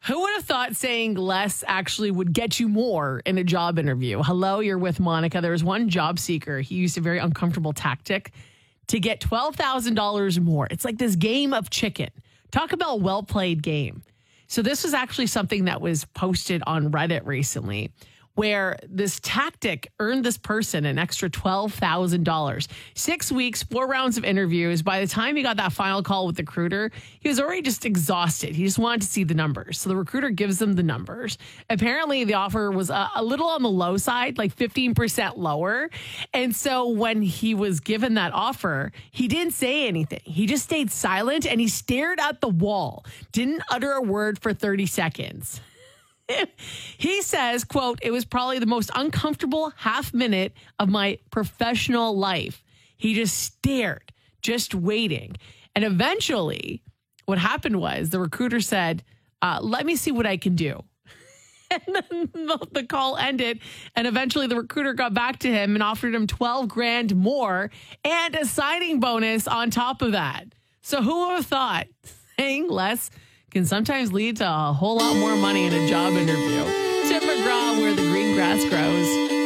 Who would have thought saying less actually would get you more in a job interview? Hello, you're with Monica. There was one job seeker. He used a very uncomfortable tactic to get $12,000 more. It's like this game of chicken. Talk about a well-played game. So this was actually something that was posted on Reddit recently, where this tactic earned this person an extra $12,000. 6 weeks, 4 rounds of interviews. By the time he got that final call with the recruiter, he was already just exhausted. He just wanted to see the numbers. So the recruiter gives him the numbers. Apparently, the offer was a little on the low side, like 15% lower. And so when he was given that offer, he didn't say anything. He just stayed silent and he stared at the wall, didn't utter a word for 30 seconds. He says, quote, "It was probably the most uncomfortable half minute of my professional life." He just stared, just waiting. And eventually, what happened was the recruiter said, "Let me see what I can do." And then the call ended. And eventually the recruiter got back to him and offered him 12 grand more and a signing bonus on top of that. So who would have thought saying less can sometimes lead to a whole lot more money in a job interview? Tim McGraw, Where the Green Grass Grows.